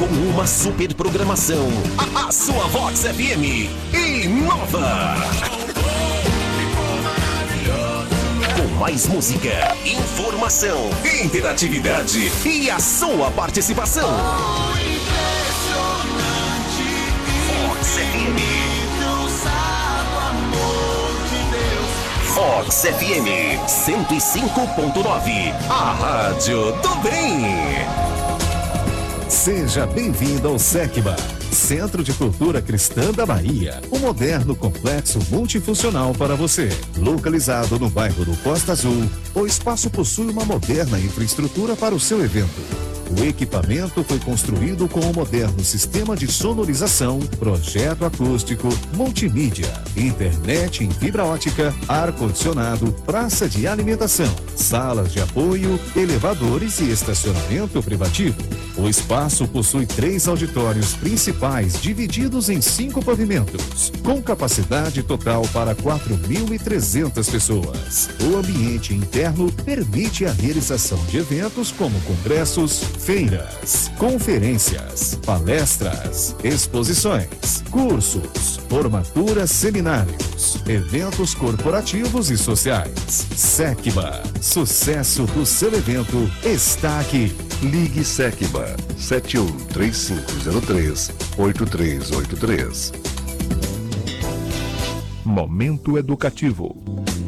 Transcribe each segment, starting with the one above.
com uma super programação. A sua Vox FM inova. Com mais música, informação, interatividade e a sua participação. Vox FM. Vox FM 105.9, a rádio do bem. Seja bem-vindo ao SECBA, Centro de Cultura Cristã da Bahia, um moderno complexo multifuncional para você. Localizado no bairro do Costa Azul, o espaço possui uma moderna infraestrutura para o seu evento. O equipamento foi construído com um moderno sistema de sonorização, projeto acústico, multimídia, internet em fibra ótica, ar-condicionado, praça de alimentação, salas de apoio, elevadores e estacionamento privativo. O espaço possui 3 auditórios principais divididos em 5 pavimentos, com capacidade total para 4.300 pessoas. O ambiente interno permite a realização de eventos como congressos, feiras, conferências, palestras, exposições, cursos, formaturas, seminários, eventos corporativos e sociais. SECBA, sucesso do seu evento está aqui. Ligue SECBA 713503-8383. Momento educativo.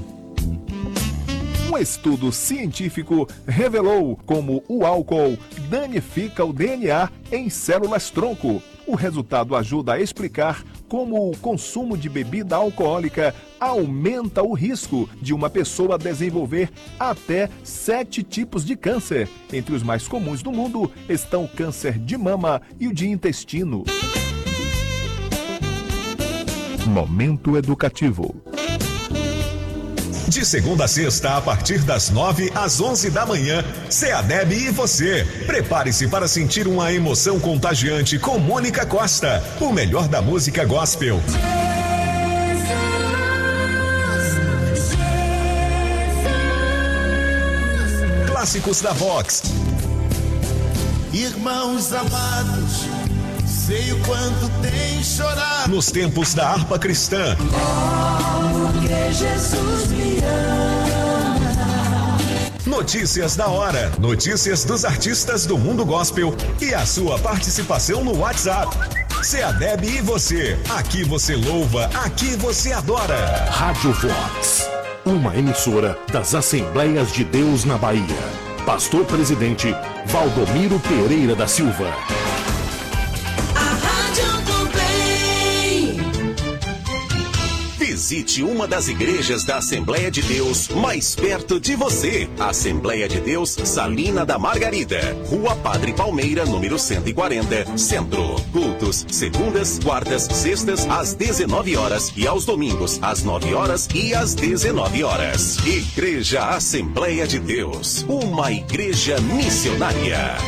Um estudo científico revelou como o álcool danifica o DNA em células-tronco. O resultado ajuda a explicar como o consumo de bebida alcoólica aumenta o risco de uma pessoa desenvolver até 7 tipos de câncer. Entre os mais comuns do mundo estão o câncer de mama e o de intestino. Momento educativo. De segunda a sexta, a partir das 9 às 11 da manhã, CEADEB e você. Prepare-se para sentir uma emoção contagiante com Mônica Costa, o melhor da música gospel. Clássicos da Vox. Irmãos amados, sei o quanto tem chorado. Nos tempos da harpa cristã. Porque Jesus me ama. Notícias da hora, notícias dos artistas do mundo gospel e a sua participação no WhatsApp. CEADEB e você. Aqui você louva, aqui você adora. Rádio Vox, uma emissora das Assembleias de Deus na Bahia. Pastor Presidente Valdomiro Pereira da Silva. Visite uma das igrejas da Assembleia de Deus mais perto de você. Assembleia de Deus Salina da Margarida, Rua Padre Palmeira, número 140, Centro. Cultos, segundas, quartas, sextas, às 19 horas e aos domingos, às 9 horas e às 19 horas. Igreja Assembleia de Deus, uma igreja missionária.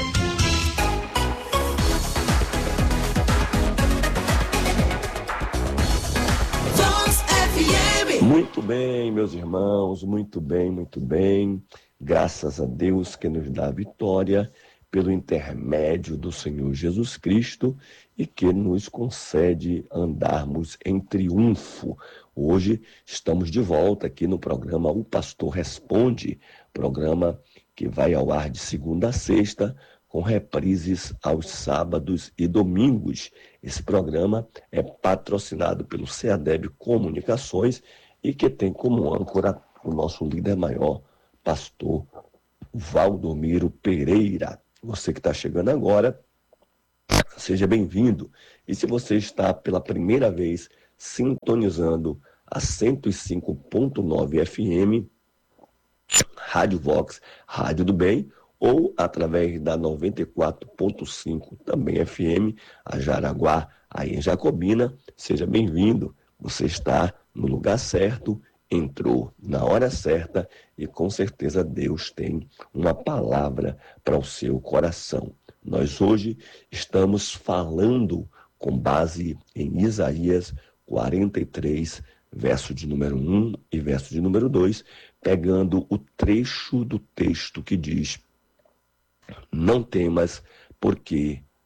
Muito bem, meus irmãos, muito bem, muito bem. Graças a Deus que nos dá a vitória pelo intermédio do Senhor Jesus Cristo e que nos concede andarmos em triunfo. Hoje estamos de volta aqui no programa O Pastor Responde, programa que vai ao ar de segunda a sexta, com reprises aos sábados e domingos. Esse programa é patrocinado pelo CEADEB Comunicações e que tem como âncora o nosso líder maior, pastor Valdomiro Pereira. Você que está chegando agora, seja bem-vindo. E se você está pela primeira vez sintonizando a 105.9 FM, Rádio Vox, Rádio do Bem, ou através da 94.5 também FM, a Jaraguá, aí em Jacobina, seja bem-vindo. Você está no lugar certo, entrou na hora certa e com certeza Deus tem uma palavra para o seu coração. Nós hoje estamos falando com base em Isaías 43, verso de número 1 e verso de número 2, pegando o trecho do texto que diz: não temas, porque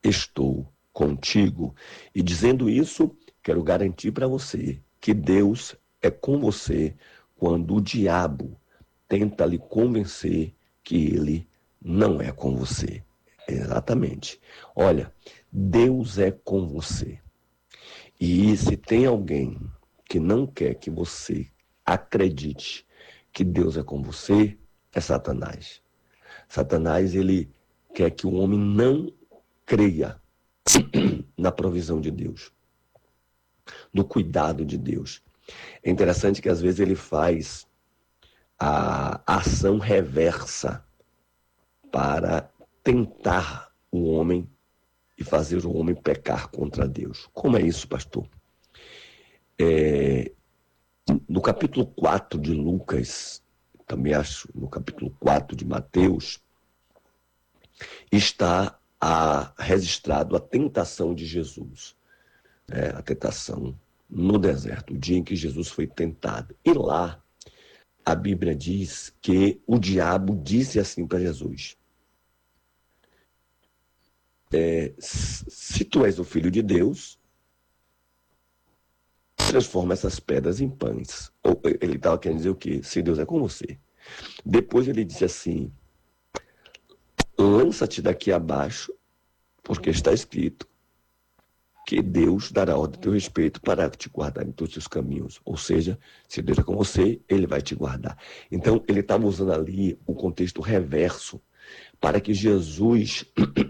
estou contigo. E dizendo isso, quero garantir para você que Deus é com você quando o diabo tenta lhe convencer que ele não é com você. Exatamente. Olha, Deus é com você. E se tem alguém que não quer que você acredite que Deus é com você, é Satanás. Satanás, ele quer que o homem não creia na provisão de Deus, no cuidado de Deus. É interessante que às vezes ele faz a ação reversa para tentar o homem e fazer o homem pecar contra Deus. Como é isso, pastor? No capítulo 4 de Lucas, também acho no capítulo 4 de Mateus, está registrado a tentação de Jesus. A tentação no deserto, o dia em que Jesus foi tentado. E lá, a Bíblia diz que o diabo disse assim para Jesus: se tu és o Filho de Deus, transforma essas pedras em pães. Ou ele estava querendo dizer o quê? Se Deus é com você. Depois ele disse assim: lança-te daqui abaixo, porque está escrito que Deus dará ordem a teu respeito para te guardar em todos os seus caminhos. Ou seja, se Deus é com você, ele vai te guardar. Então, ele estava usando ali o contexto reverso para que Jesus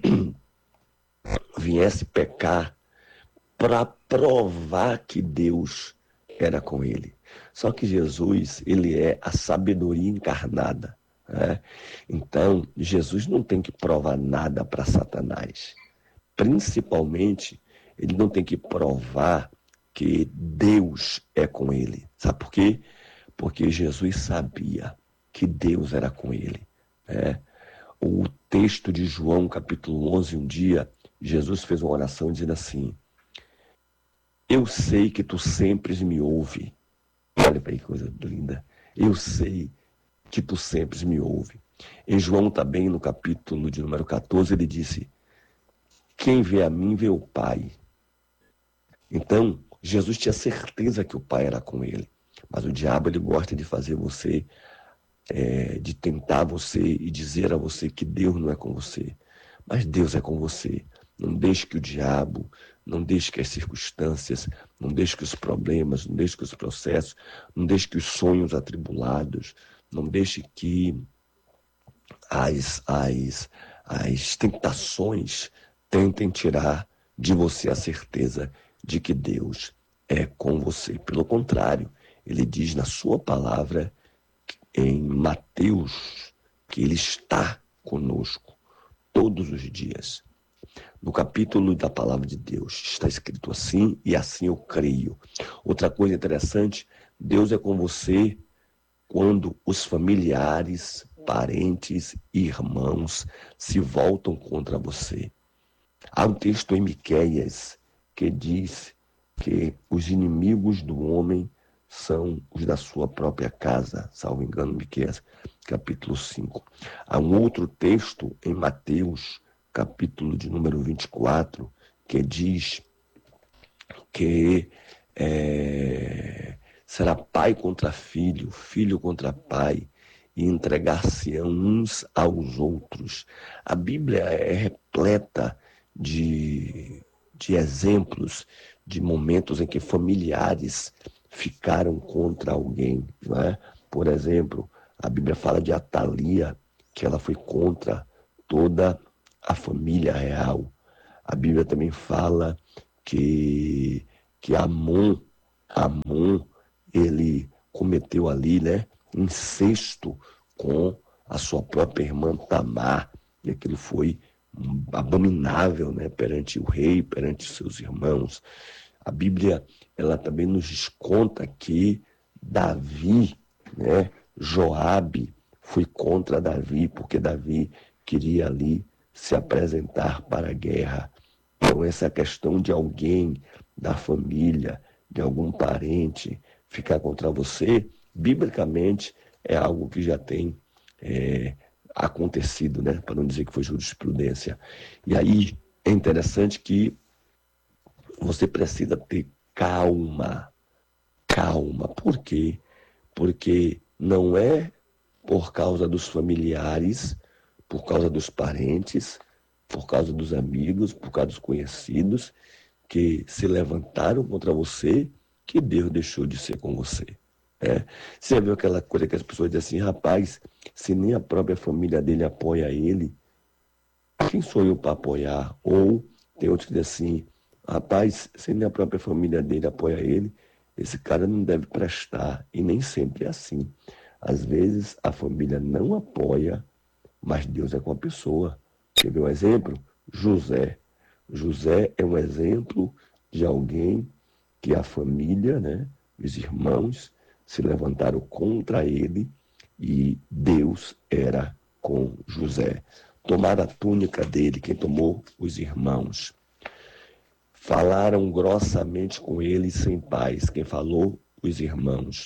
viesse pecar para provar que Deus era com ele. Só que Jesus, ele é a sabedoria encarnada. Então, Jesus não tem que provar nada para Satanás. Principalmente, ele não tem que provar que Deus é com ele. Sabe por quê? Porque Jesus sabia que Deus era com ele. O texto de João, capítulo 11, um dia, Jesus fez uma oração dizendo assim: eu sei que tu sempre me ouve. Olha para aí, coisa linda. Eu sei que tu sempre me ouve. Em João também, no capítulo de número 14, ele disse: quem vê a mim, vê o Pai. Então, Jesus tinha certeza que o Pai era com ele. Mas o diabo, ele gosta de fazer você, de tentar você e dizer a você que Deus não é com você. Mas Deus é com você. Não deixe que o diabo, não deixe que as circunstâncias, não deixe que os problemas, não deixe que os processos, não deixe que os sonhos atribulados, não deixe que as tentações tentem tirar de você a certeza de que Deus é com você. Pelo contrário, ele diz na sua palavra, em Mateus, que ele está conosco todos os dias. No capítulo da palavra de Deus está escrito assim, e assim eu creio. Outra coisa interessante, Deus é com você quando os familiares, parentes e irmãos se voltam contra você. Há um texto em Miqueias que diz que os inimigos do homem são os da sua própria casa, salvo engano, Miqueias, capítulo 5. Há um outro texto em Mateus, capítulo de número 24, que diz que será pai contra filho, filho contra pai, e entregar-se-ão uns aos outros. A Bíblia é repleta de exemplos de momentos em que familiares ficaram contra alguém, não é? Por exemplo, a Bíblia fala de Atalia, que ela foi contra toda a família real. A Bíblia também fala que Amon, ele cometeu ali, incesto com a sua própria irmã Tamar, e aquilo foi abominável, perante o rei, perante os seus irmãos. A Bíblia, ela também nos conta que Davi, Joabe, foi contra Davi, porque Davi queria ali se apresentar para a guerra. Então, essa questão de alguém da família, de algum parente, ficar contra você, biblicamente, é algo que já tem acontecido, para não dizer que foi jurisprudência. E aí, é interessante que você precisa ter calma. Calma. Por quê? Porque não é por causa dos familiares, por causa dos parentes, por causa dos amigos, por causa dos conhecidos que se levantaram contra você que Deus deixou de ser com você. Você viu aquela coisa que as pessoas dizem assim, rapaz, se nem a própria família dele apoia ele, quem sou eu para apoiar? Ou tem outros que dizem assim, rapaz, se nem a própria família dele apoia ele, esse cara não deve prestar. E nem sempre é assim. Às vezes a família não apoia, mas Deus é com a pessoa. Quer ver um exemplo? José. José é um exemplo de alguém que a família, os irmãos, se levantaram contra ele e Deus era com José. Tomaram a túnica dele, quem tomou? Os irmãos. Falaram grossamente com ele sem paz, quem falou? Os irmãos.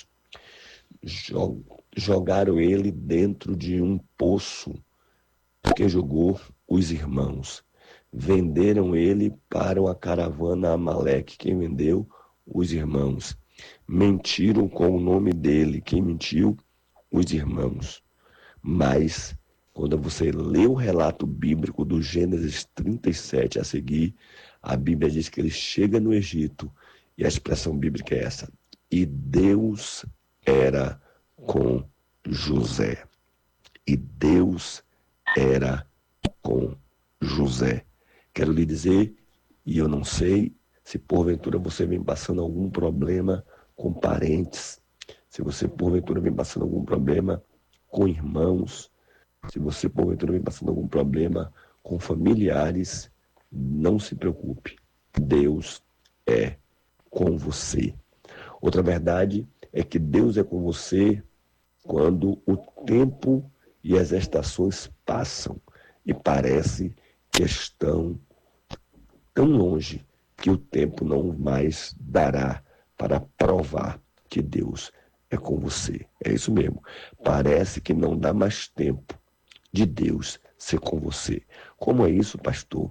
Jogaram ele dentro de um poço, quem jogou? Os irmãos. Venderam ele para uma caravana Amaleque, quem vendeu? Os irmãos. Mentiram com o nome dele, quem mentiu? Os irmãos. Mas, quando você lê o relato bíblico do Gênesis 37 a seguir, a Bíblia diz que ele chega no Egito, e a expressão bíblica é essa, e Deus era com José. E Deus era com José. Quero lhe dizer, e eu não sei, se porventura você vem passando algum problema com parentes, se você porventura vem passando algum problema com irmãos, se você porventura vem passando algum problema com familiares, não se preocupe, Deus é com você. Outra verdade é que Deus é com você quando o tempo e as estações passam e parece que estão tão longe que o tempo não mais dará para provar que Deus é com você. É isso mesmo. Parece que não dá mais tempo de Deus ser com você. Como é isso, pastor?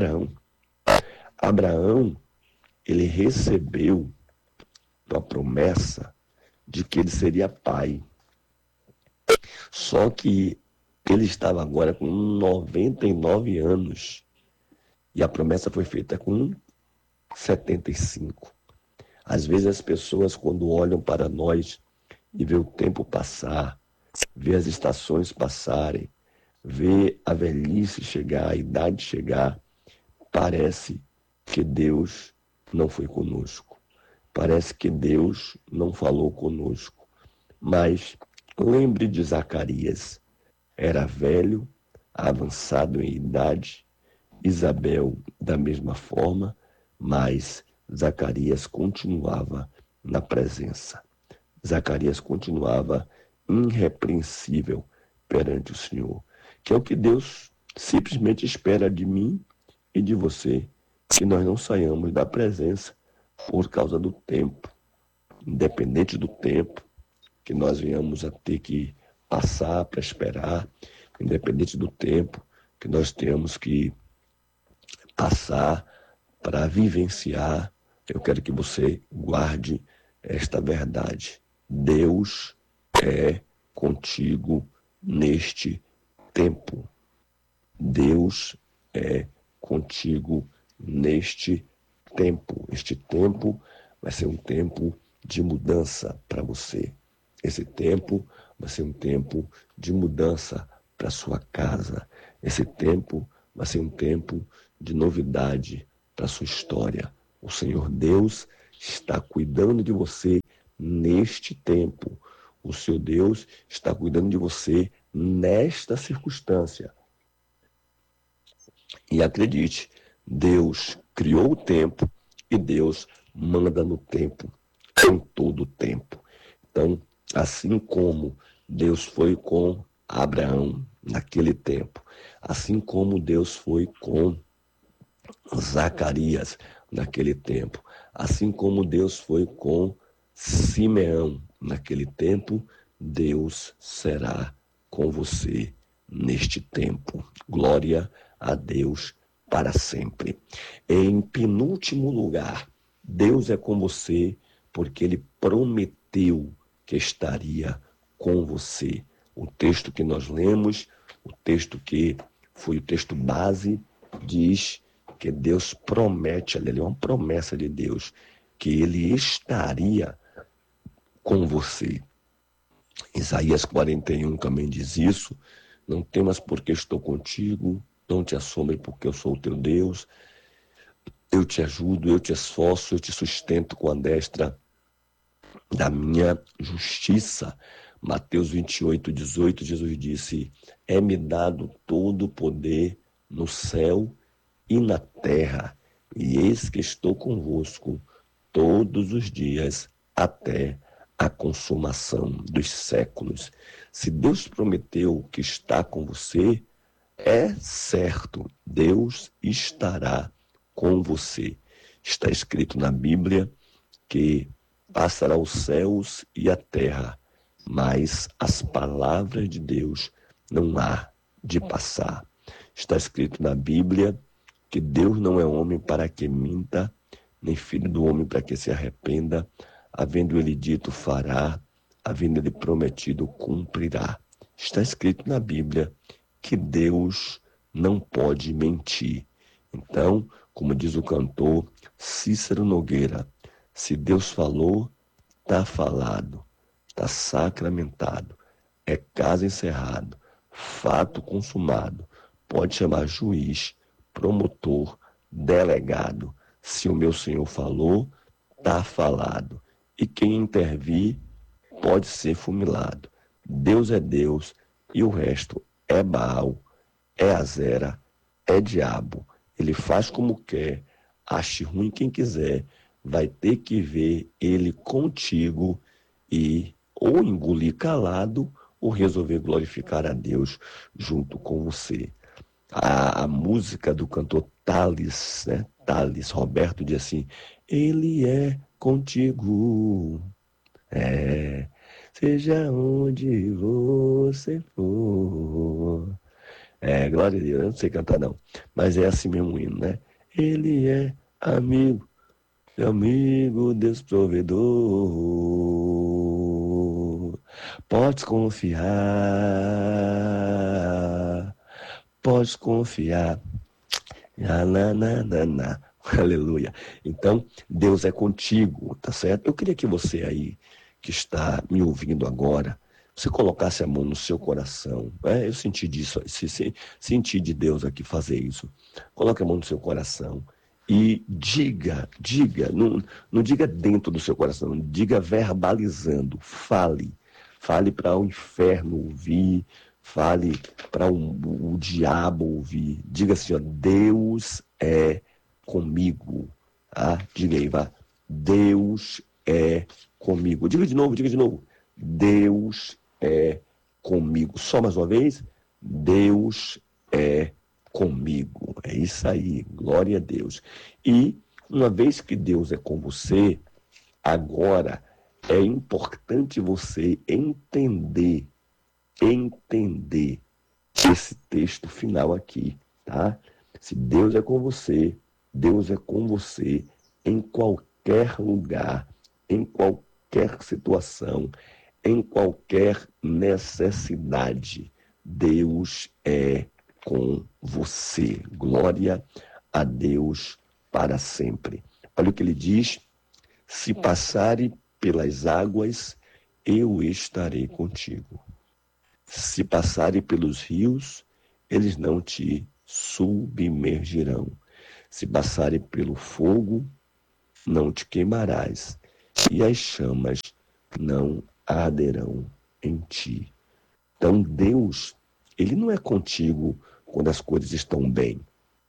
Abraão, ele recebeu a promessa de que ele seria pai. Só que ele estava agora com 99 anos e a promessa foi feita com 75. Às vezes as pessoas, quando olham para nós e vê o tempo passar, vê as estações passarem, vê a velhice chegar, a idade chegar, parece que Deus não foi conosco. Parece que Deus não falou conosco. Mas lembre de Zacarias. Era velho, avançado em idade, Isabel da mesma forma, mas Zacarias continuava na presença. Zacarias continuava irrepreensível perante o Senhor, que é o que Deus simplesmente espera de mim e de você, que nós não saiamos da presença por causa do tempo, independente do tempo que nós venhamos a ter que passar para esperar, independente do tempo que nós temos que passar para vivenciar. Eu quero que você guarde esta verdade. Deus é contigo neste tempo. Deus é contigo neste tempo. Este tempo vai ser um tempo de mudança para você. Esse tempo vai ser um tempo de mudança para sua casa. Esse tempo vai ser um tempo de novidade para sua história. O Senhor Deus está cuidando de você neste tempo. O seu Deus está cuidando de você nesta circunstância. E acredite, Deus criou o tempo e Deus manda no tempo, em todo o tempo. Então, assim como Deus foi com Abraão naquele tempo, assim como Deus foi com Zacarias naquele tempo, assim como Deus foi com Simeão naquele tempo, Deus será com você neste tempo. Glória a Deus para sempre. Em penúltimo lugar, Deus é com você porque Ele prometeu que estaria com você. O texto que nós lemos, o texto que foi o texto base, diz que Deus promete, ali é uma promessa de Deus, que Ele estaria com você. Isaías 41 também diz isso: não temas porque estou contigo, não te assombre porque eu sou o teu Deus, eu te ajudo, eu te esforço, eu te sustento com a destra da minha justiça. Mateus 28, 18, Jesus disse: é-me dado todo o poder no céu e na terra, e eis que estou convosco todos os dias até a consumação dos séculos. Se Deus prometeu que está com você, é certo, Deus estará com você. Está escrito na Bíblia que passará os céus e a terra, mas as palavras de Deus não há de passar. Está escrito na Bíblia que Deus não é homem para que minta, nem filho do homem para que se arrependa. Havendo ele dito, fará; havendo ele prometido, cumprirá. Está escrito na Bíblia que Deus não pode mentir. Então, como diz o cantor Cícero Nogueira, se Deus falou, está falado, está sacramentado, é caso encerrado, fato consumado. Pode chamar juiz, promotor, delegado. Se o meu Senhor falou, está falado. E quem intervir pode ser fulminado. Deus é Deus e o resto é Baal, é Azera, é diabo. Ele faz como quer, ache ruim quem quiser, vai ter que ver ele contigo e ou engolir calado ou resolver glorificar a Deus junto com você. A música do cantor Thales, né? Thales Roberto diz assim: ele é contigo, seja onde você for. Glória a Deus, eu não sei cantar não, mas é assim mesmo o hino, né? Ele é amigo, Deus provedor. Pode confiar, pode confiar. Aleluia. Então, Deus é contigo, tá certo? Eu queria que você aí, que está me ouvindo agora, você colocasse a mão no seu coração. Eu senti disso, senti de Deus aqui fazer isso. Coloque a mão no seu coração e diga, não diga dentro do seu coração, diga verbalizando, fale para o inferno ouvir, fale para o diabo ouvir. Diga assim, ó: Deus é comigo. Diga aí, vá. Deus é comigo. Diga de novo. Deus é comigo. Só mais uma vez. Deus é comigo. É isso aí. Glória a Deus. E uma vez que Deus é com você, agora é importante você entender esse texto final aqui, tá? Se Deus é com você, Deus é com você em qualquer lugar, em qualquer situação, em qualquer necessidade. Deus é com você. Glória a Deus para sempre. Olha o que ele diz: se passare pelas águas, eu estarei contigo. Se passare pelos rios, eles não te submergirão. Se passare pelo fogo, não te queimarás, e as chamas não arderão em ti. Então Deus, Ele não é contigo quando as coisas estão bem.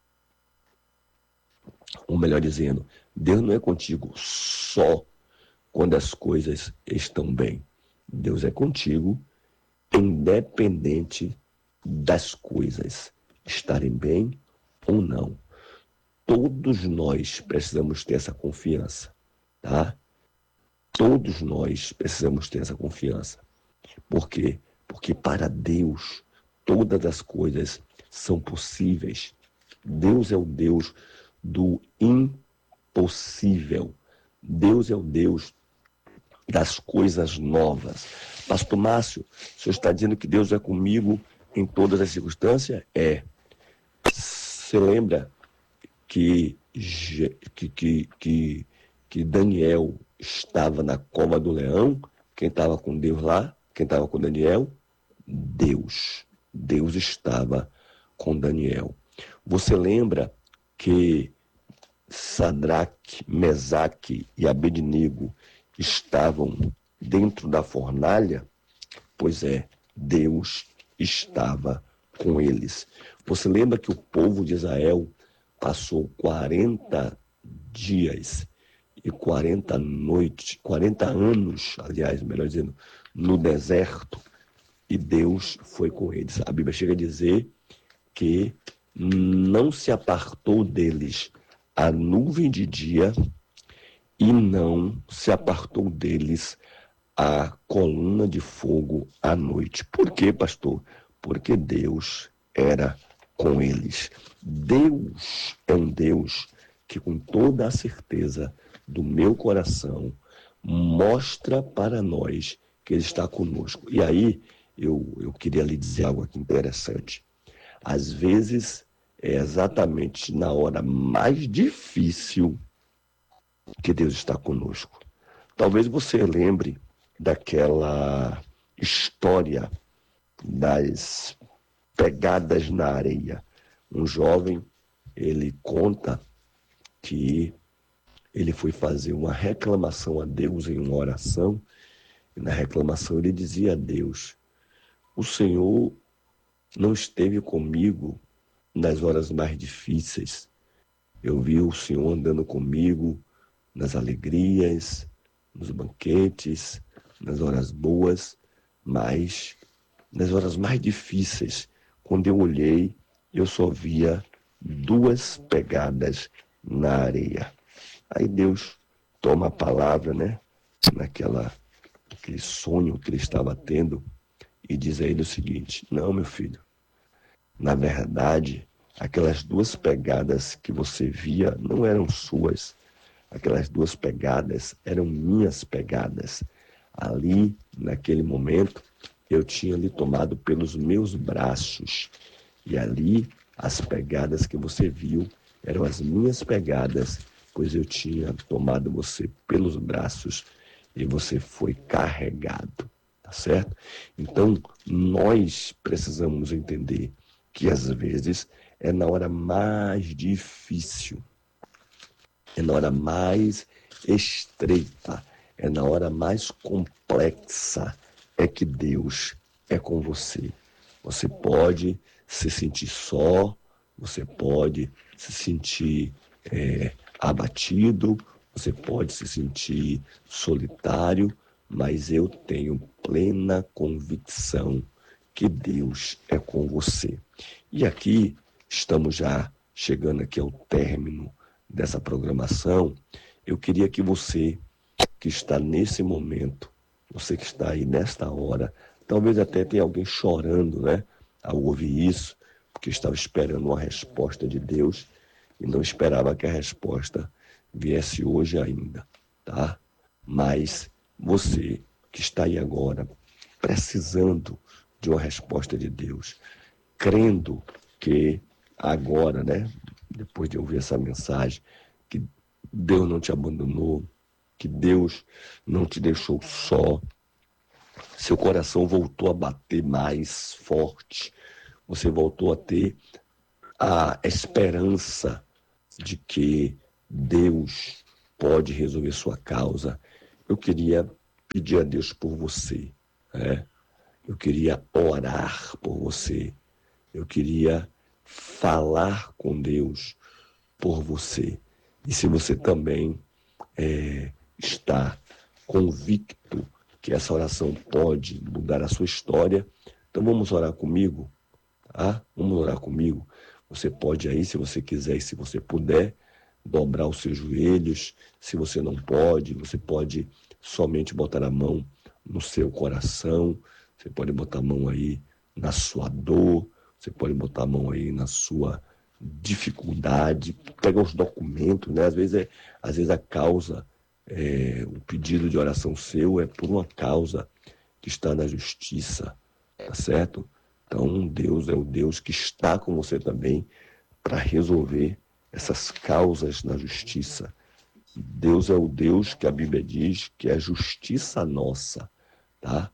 Ou melhor dizendo, Deus não é contigo só quando as coisas estão bem. Deus é contigo independente das coisas estarem bem ou não. Todos nós precisamos ter essa confiança, tá? Todos nós precisamos ter essa confiança. Por quê? Porque para Deus todas as coisas são possíveis. Deus é o Deus do impossível. Deus é o Deus das coisas novas. Pastor Márcio, o senhor está dizendo que Deus é comigo em todas as circunstâncias? É. Você lembra que Daniel estava na cova do leão? Quem estava com Deus lá? Quem estava com Daniel? Deus. Deus estava com Daniel. Você lembra que Sadraque, Mesaque e Abednego estavam dentro da fornalha? Pois é, Deus estava com eles. Você lembra que o povo de Israel passou 40 dias e 40 noites, 40 anos, aliás, melhor dizendo, no deserto, e Deus foi com eles. A Bíblia chega a dizer que não se apartou deles a nuvem de dia e não se apartou deles a coluna de fogo à noite. Por quê, pastor? Porque Deus era com eles. Deus é um Deus que, com toda a certeza do meu coração, mostra para nós que Ele está conosco. E aí, eu queria lhe dizer algo aqui interessante. Às vezes, é exatamente na hora mais difícil que Deus está conosco. Talvez você lembre daquela história das pegadas na areia. Um jovem, ele conta que ele foi fazer uma reclamação a Deus em uma oração, e na reclamação ele dizia a Deus: o Senhor não esteve comigo nas horas mais difíceis. Eu vi o Senhor andando comigo nas alegrias, nos banquetes, nas horas boas, mas nas horas mais difíceis, quando eu olhei, eu só via 2 pegadas na areia. Aí Deus toma a palavra, né, naquele sonho que ele estava tendo, e diz a ele o seguinte: não, meu filho, na verdade, aquelas 2 pegadas que você via não eram suas. Aquelas 2 pegadas eram minhas pegadas. Ali, naquele momento, eu tinha lhe tomado pelos meus braços. E ali, as pegadas que você viu eram as minhas pegadas, pois eu tinha tomado você pelos braços e você foi carregado. Tá certo? Então, nós precisamos entender que, às vezes, é na hora mais difícil, é na hora mais estreita, é na hora mais complexa, é que Deus é com você. Você pode se sentir só, você pode se sentir abatido, você pode se sentir solitário, mas eu tenho plena convicção que Deus é com você. E aqui, estamos já chegando aqui ao término dessa programação. Eu queria que você que está nesse momento, você que está aí nesta hora, talvez até tenha alguém chorando, né, ao ouvir isso, porque estava esperando uma resposta de Deus e não esperava que a resposta viesse hoje ainda, tá? Mas você que está aí agora, precisando de uma resposta de Deus, crendo que agora, né, depois de ouvir essa mensagem, que Deus não te abandonou, que Deus não te deixou só, seu coração voltou a bater mais forte, você voltou a ter a esperança de que Deus pode resolver sua causa. Eu queria pedir a Deus por você, né? Eu queria orar por você, eu queria falar com Deus por você. E se você também está convicto que essa oração pode mudar a sua história, então vamos orar comigo, tá? Vamos orar comigo. Você pode aí, se você quiser e se você puder, dobrar os seus joelhos. Se você não pode, você pode somente botar a mão no seu coração, você pode botar a mão aí na sua dor, você pode botar a mão aí na sua dificuldade, pega os documentos, né? Às vezes a causa, o pedido de oração seu é por uma causa que está na justiça, tá certo? Então Deus é o Deus que está com você também para resolver essas causas na justiça. Deus é o Deus que a Bíblia diz que é a justiça nossa, tá?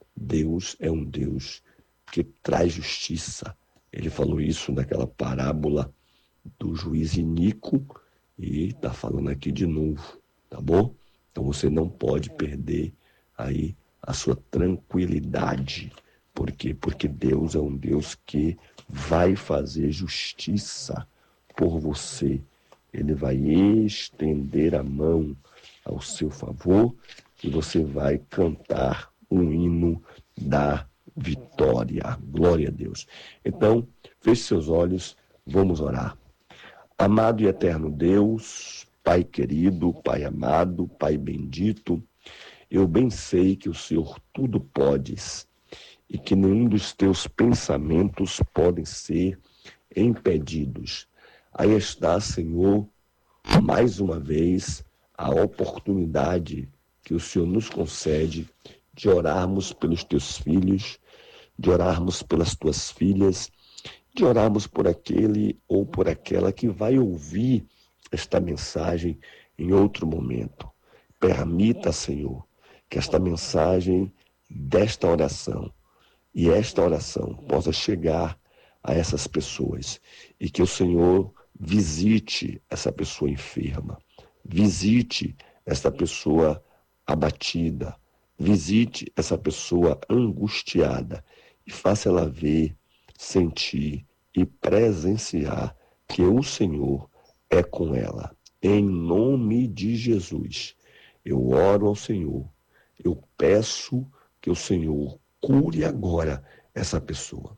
Deus é um Deus que traz justiça. Ele falou isso naquela parábola do juiz iníquo e está falando aqui de novo, tá bom? Então você não pode perder aí a sua tranquilidade. Por quê? Porque Deus é um Deus que vai fazer justiça por você. Ele vai estender a mão ao seu favor e você vai cantar um hino da vitória. Glória a Deus. Então, feche seus olhos, vamos orar. Amado e eterno Deus, Pai querido, Pai amado, Pai bendito, eu bem sei que o Senhor tudo podes e que nenhum dos teus pensamentos podem ser impedidos. Aí está, Senhor, mais uma vez, a oportunidade que o Senhor nos concede de orarmos pelos teus filhos, de orarmos pelas tuas filhas, de orarmos por aquele ou por aquela que vai ouvir esta mensagem em outro momento. Permita, Senhor, que esta mensagem desta oração e esta oração possa chegar a essas pessoas e que o Senhor visite essa pessoa enferma, visite essa pessoa abatida, visite essa pessoa angustiada e faça ela ver, sentir e presenciar que o Senhor é com ela. Em nome de Jesus, eu oro ao Senhor, eu peço que o Senhor cure agora essa pessoa.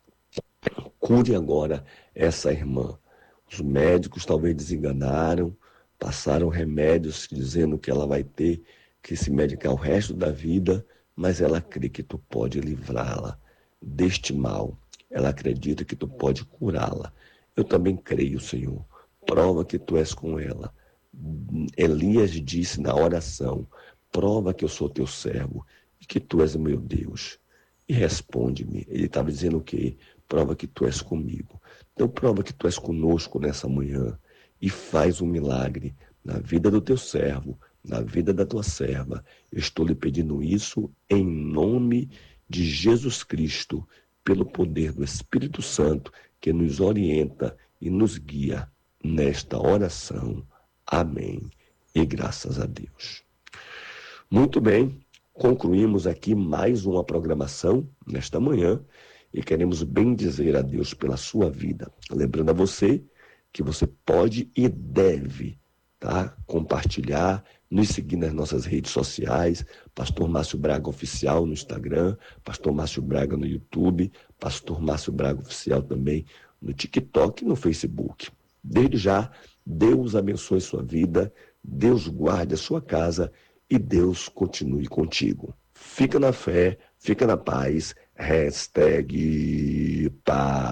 Cure agora essa irmã. Os médicos talvez desenganaram, passaram remédios dizendo que ela vai ter que se medicar o resto da vida, mas ela crê que tu pode livrá-la deste mal. Ela acredita que tu pode curá-la. Eu também creio, Senhor. Prova que tu és com ela. Elias disse na oração, prova que eu sou teu servo e que tu és o meu Deus. E responde-me. Ele estava dizendo o quê? Prova que tu és comigo. Então prova que tu és conosco nessa manhã e faz um milagre na vida do teu servo, na vida da tua serva. Eu estou lhe pedindo isso em nome de Jesus Cristo, pelo poder do Espírito Santo que nos orienta e nos guia nesta oração. Amém. E graças a Deus. Muito bem, concluímos aqui mais uma programação nesta manhã e queremos bendizer a Deus pela sua vida. Lembrando a você que você pode e deve, tá, compartilhar, nos seguir nas nossas redes sociais, Pastor Márcio Braga Oficial no Instagram, Pastor Márcio Braga no YouTube, Pastor Márcio Braga Oficial também no TikTok e no Facebook. Desde já, Deus abençoe sua vida, Deus guarde a sua casa e Deus continue contigo. Fica na fé, fica na paz, #paz.